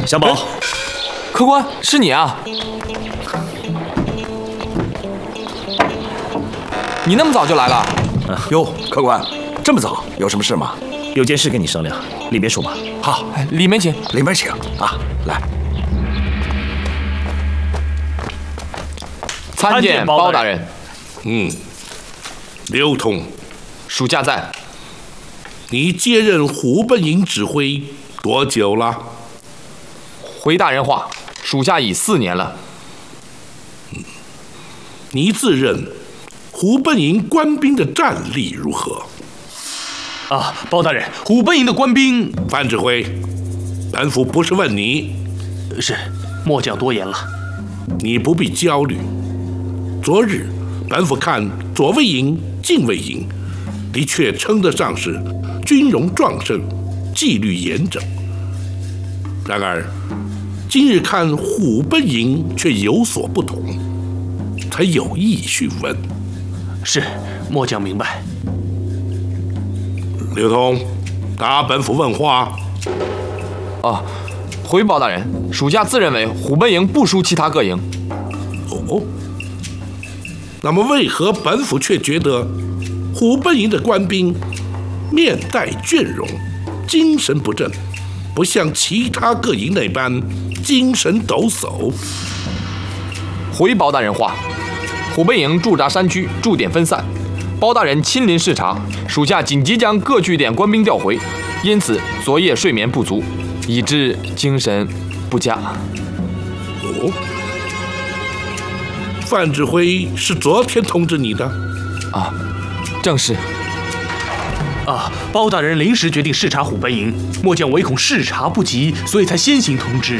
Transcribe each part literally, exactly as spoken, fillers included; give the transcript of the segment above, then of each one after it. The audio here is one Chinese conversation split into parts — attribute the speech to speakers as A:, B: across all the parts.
A: 小宝，
B: 客官，是你啊！你那么早就来了？
C: 啊、哟，客官，这么早，有什么事吗？
A: 有件事跟你商量，里边说吧。
C: 好，
B: 里面请，
C: 里面请啊！来，
B: 参见包大人。
D: 嗯，刘通，
B: 属下在。
D: 你接任虎贲营指挥多久了？
B: 回大人话，属下已四年了。
D: 嗯，你自认虎贲营官兵的战力如何？
E: 啊，包大人，虎贲营的官兵……
D: 范指挥，本府不是问你，
E: 是末将多言了。
D: 你不必焦虑。昨日本府看左卫营、近卫营，的确称得上是军容壮盛，纪律严整。然而今日看虎贲营却有所不同，才有意询问。
E: 是，末将明白。
D: 刘通，答本府问话。
B: 啊，回包大人，属下自认为虎贲营不输其他各营。
D: 哦，那么为何本府却觉得虎贲营的官兵面带倦容，精神不振，不像其他各营那般精神抖擞？
B: 回包大人话，虎贲营驻扎山区，驻点分散，包大人亲临视察，属下紧急将各据点官兵调回，因此昨夜睡眠不足，以致精神不佳。
D: 哦，范指挥是昨天通知你的？
B: 啊，正是。
E: 啊，包大人临时决定视察虎贲营，末将唯恐视察不及，所以才先行通知。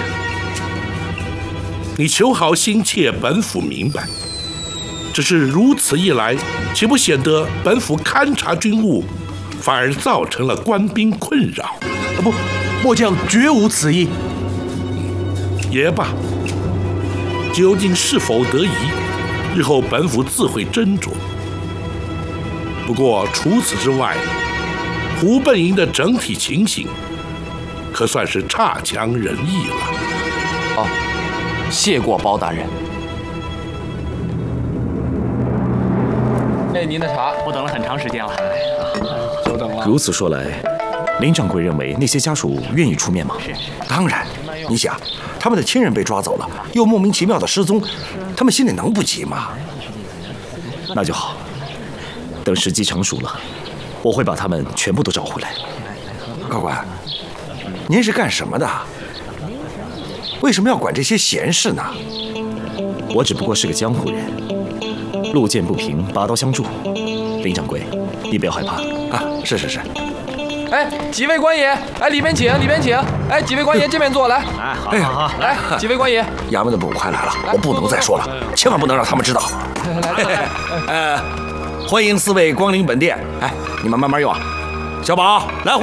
D: 你求好心切，本府明白。只是如此一来，岂不显得本府勘察军务，反而造成了官兵困扰？
E: 啊不，末将绝无此意。
D: 也罢，究竟是否得宜，日后本府自会斟酌。不过除此之外，虎贲营的整体情形可算是差强人意了。
B: 哦，谢过包大人。哎，您的茶，
E: 我等了很长时间了。
B: 久等了。
A: 如此说来，林掌柜认为那些家属愿意出面吗？
C: 当然，你想，他们的亲人被抓走了，又莫名其妙的失踪，他们心里能不急吗？
A: 那就好，等时机成熟了，我会把他们全部都找回来。
C: 高官，您是干什么的？为什么要管这些闲事呢？
A: 我只不过是个江湖人，路见不平，拔刀相助。林掌柜，你不要害怕
C: 啊！是是是。
B: 哎，几位官爷，哎，里面请，里面请。哎，几位官爷这边坐，来。
E: 哎，好好好，
B: 来，几位官爷。
C: 衙门的捕快来了，我不能再说了，千万不能让他们知道。
B: 来来来，
C: 呃，欢迎四位光临本店。哎，你们慢慢用啊。小宝，来。